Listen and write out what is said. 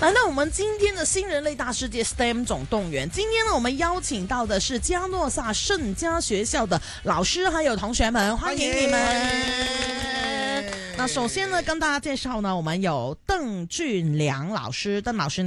来到我们今天的新人类大世界 STEM 总动员，今天呢，我们邀请到的是嘉诺撒圣家学校的老师还有同学们，欢迎你们。那首先呢，跟大家介绍呢，我们有邓俊良老师，邓老师。